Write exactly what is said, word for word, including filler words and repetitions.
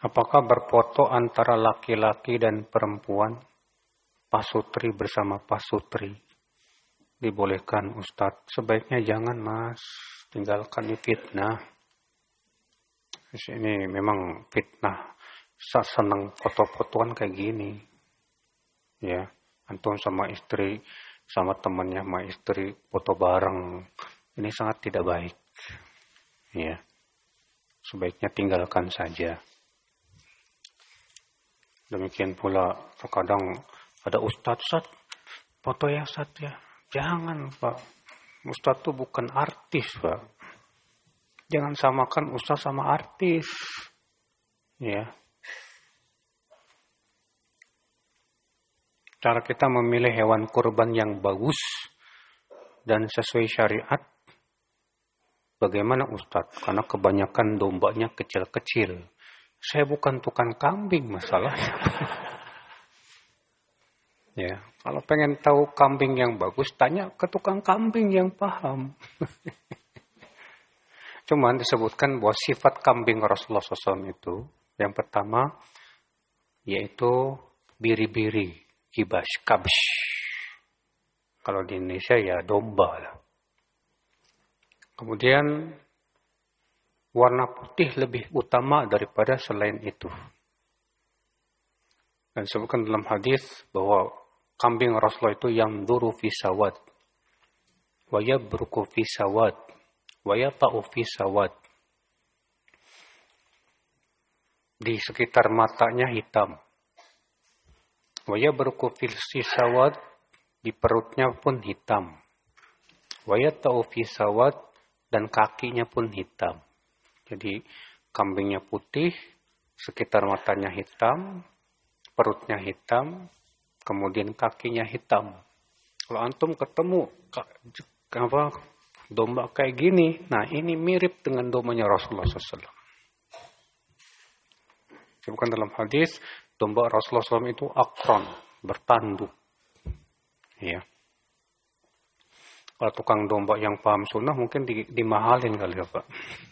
Apakah berfoto antara laki-laki dan perempuan, pasutri bersama pasutri, dibolehkan Ustadz? Sebaiknya jangan mas, tinggalkan ini fitnah. Ini memang fitnah. Saya senang foto-fotoan kayak gini. Ya, antum sama istri, sama temannya sama istri, foto bareng. Ini sangat tidak baik. Ya, sebaiknya tinggalkan saja. Demikian pula terkadang ada ustadz, Ustadz, foto ya Ustadz ya. Jangan Pak, Ustadz itu bukan artis Pak. Jangan samakan ustadz sama artis. Ya. Cara kita memilih hewan kurban yang bagus dan sesuai syariat, bagaimana Ustadz? Karena kebanyakan dombanya kecil-kecil. Saya bukan tukang kambing masalahnya. Ya, kalau pengen tahu kambing yang bagus, tanya ke tukang kambing yang paham. Cuman disebutkan bahwa sifat kambing Rasulullah shallallahu alaihi wasallam itu, yang pertama, yaitu biri-biri, kibas, kabsh. Kalau di Indonesia ya domba lah. Kemudian warna putih lebih utama daripada selain itu. Dan disebutkan dalam hadis bahwa kambing Rasulullah itu yang duru fi sawad, wa yabruku fi sawad, wa yata'u fi sawad. Di sekitar matanya hitam. Wa yabruku fi sawad, di perutnya pun hitam. Wa yata'u fi sawad, dan kakinya pun hitam. Jadi kambingnya putih, sekitar matanya hitam, perutnya hitam, kemudian kakinya hitam. Kalau antum ketemu apa domba kayak gini, nah ini mirip dengan dombanya Rasulullah shallallahu alaihi wasallam. Sebutkan dalam hadis, domba Rasulullah shallallahu alaihi wasallam itu akron, bertanduk. Ya. Kalau tukang domba yang paham sunnah mungkin dimahalin kali ya Pak.